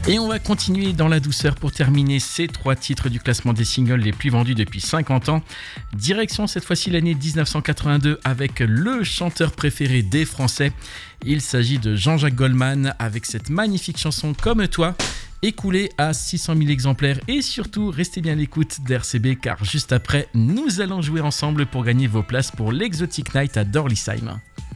Et on va continuer dans la douceur pour terminer ces 3 titres du classement des singles les plus vendus depuis 50 ans. Direction cette fois-ci l'année 1982 avec le chanteur préféré des Français. Il s'agit de Jean-Jacques Goldman avec cette magnifique chanson Comme toi, écoulée à 600 000 exemplaires. Et surtout, restez bien à l'écoute d'RCB car juste après, nous allons jouer ensemble pour gagner vos places pour l'Exotic Night à Dorlisheim.